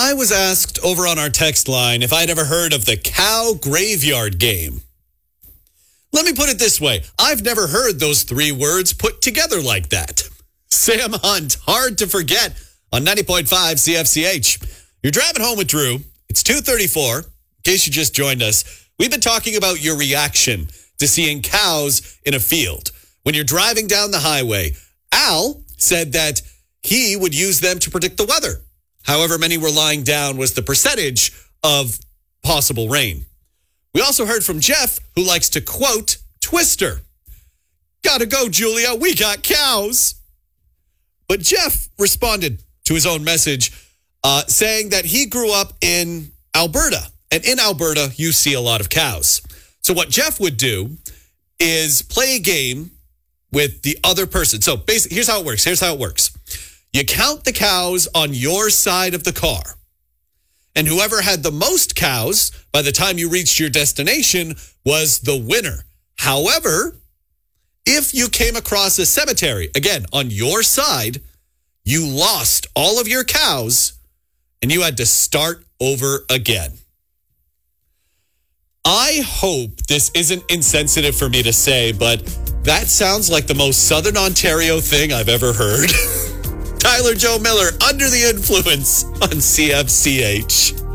I was asked over on our text line if I'd ever heard of the cow graveyard game. Let me put it this way. I've never heard those three words put together like that. Sam Hunt, hard to forget, on 90.5 CFCH. You're driving home with Drew. It's 2:34. In case you just joined us, we've been talking about your reaction to seeing cows in a field. When you're driving down the highway, Al said that he would use them to predict the weather. However many were lying down was the percentage of possible rain. We also heard from Jeff, who likes to quote Twister. Gotta go, Julia. We got cows. But Jeff responded to his own message saying that he grew up in Alberta. And in Alberta, you see a lot of cows. So what Jeff would do is play a game with the other person. So basically, here's how it works. You count the cows on your side of the car. And whoever had the most cows by the time you reached your destination was the winner. However, if you came across a cemetery, again, on your side, you lost all of your cows and you had to start over again. I hope this isn't insensitive for me to say, but that sounds like the most Southern Ontario thing I've ever heard. Tyler Joe Miller, Under the Influence on CFCH.